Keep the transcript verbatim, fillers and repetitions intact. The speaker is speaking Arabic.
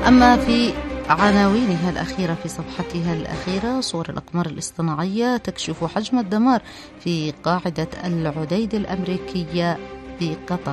أما في عناوينها الأخيرة في صفحتها الأخيرة، صور الأقمار الاصطناعية تكشف حجم الدمار في قاعدة العديد الأمريكية بقطر.